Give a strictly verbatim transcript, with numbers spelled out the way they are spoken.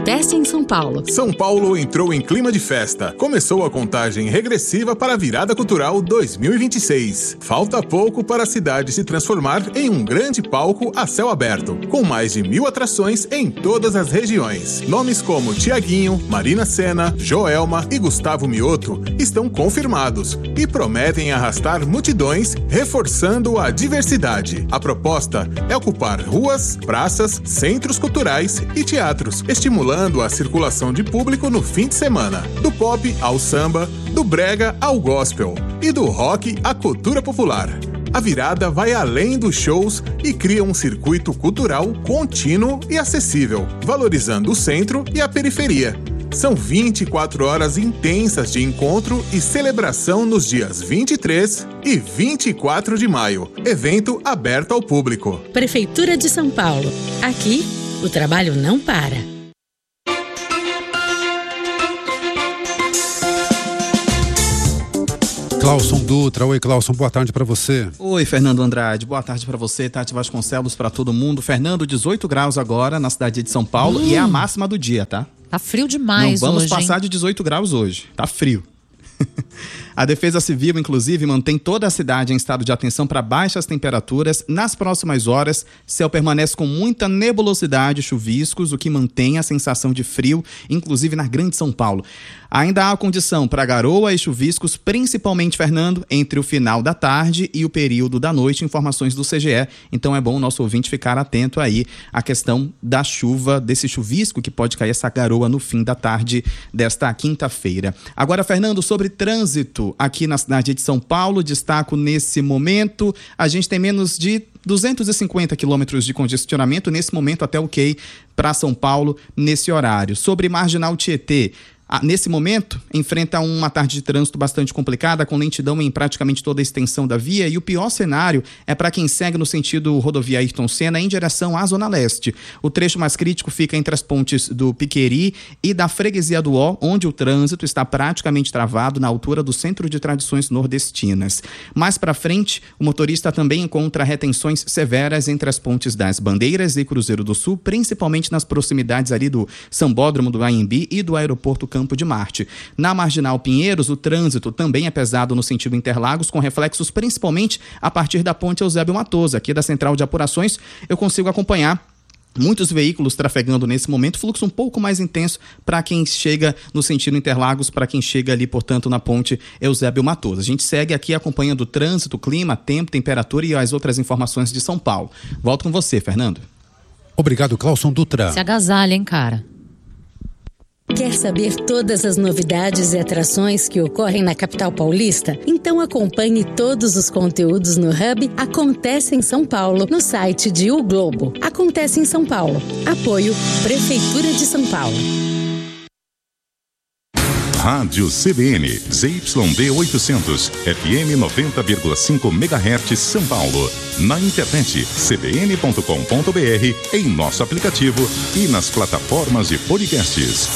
acontece em São Paulo. São Paulo entrou em clima de festa. Começou a contagem regressiva para a Virada Cultural dois mil e vinte e seis. Falta pouco para a cidade se transformar em um grande palco a céu aberto, com mais de mil atrações em todas as regiões. Nomes como Tiaguinho, Marina Sena, Joelma e Gustavo Mioto estão confirmados e prometem arrastar multidões, reforçando a diversidade. A proposta é ocupar ruas, praças, centros culturais e teatros, estimulando a circulação de público no fim de semana. Do pop ao samba, do brega ao gospel e do rock à cultura popular. A virada vai além dos shows e cria um circuito cultural contínuo e acessível, valorizando o centro e a periferia. São vinte e quatro horas intensas de encontro e celebração nos dias vinte e três e vinte e quatro de maio. Evento aberto ao público. Prefeitura de São Paulo. Aqui, o trabalho não para. Clauson Dutra. Oi, Clauson, boa tarde para você. Oi, Fernando Andrade, boa tarde para você, Tati Vasconcelos, para todo mundo. Fernando, dezoito graus agora na cidade de São Paulo hum. e é a máxima do dia, tá? Tá frio demais. Não vamos hoje, passar hein? de dezoito graus hoje, tá frio. A Defesa Civil, inclusive, mantém toda a cidade em estado de atenção para baixas temperaturas. Nas próximas horas, céu permanece com muita nebulosidade e chuviscos, o que mantém a sensação de frio, inclusive na Grande São Paulo. Ainda há condição para garoa e chuviscos, principalmente, Fernando, entre o final da tarde e o período da noite. Informações do C G E. Então é bom o nosso ouvinte ficar atento aí à questão da chuva, desse chuvisco que pode cair, essa garoa no fim da tarde desta quinta-feira. Agora, Fernando, sobre trânsito aqui na cidade de São Paulo, destaco nesse momento, a gente tem menos de duzentos e cinquenta quilômetros de congestionamento nesse momento, até ok para São Paulo nesse horário. Sobre Marginal Tietê, Ah, nesse momento, enfrenta uma tarde de trânsito bastante complicada, com lentidão em praticamente toda a extensão da via, e o pior cenário é para quem segue no sentido rodovia Ayrton Senna em direção à Zona Leste. O trecho mais crítico fica entre as pontes do Piqueri e da Freguesia do Ó, onde o trânsito está praticamente travado na altura do Centro de Tradições Nordestinas. Mais para frente, o motorista também encontra retenções severas entre as pontes das Bandeiras e Cruzeiro do Sul, principalmente nas proximidades ali do Sambódromo do Anhembi e do Aeroporto Campo de Marte. Na Marginal Pinheiros, o trânsito também é pesado no sentido Interlagos, com reflexos principalmente a partir da ponte Eusébio Matoso. Aqui da Central de Apurações eu consigo acompanhar muitos veículos trafegando nesse momento, fluxo um pouco mais intenso para quem chega no sentido Interlagos, para quem chega ali, portanto, na ponte Eusébio Matoso. A gente segue aqui acompanhando o trânsito, clima, tempo, temperatura e as outras informações de São Paulo. Volto com você, Fernando. Obrigado, Clauson Dutra. Se agasalha, hein, cara? Quer saber todas as novidades e atrações que ocorrem na capital paulista? Então acompanhe todos os conteúdos no Hub Acontece em São Paulo, no site de O Globo. Acontece em São Paulo. Apoio Prefeitura de São Paulo. Rádio C B N, Z Y D oitocentos, F M noventa vírgula cinco megahertz São Paulo. Na internet, c b n ponto com ponto b r, em nosso aplicativo e nas plataformas de podcasts.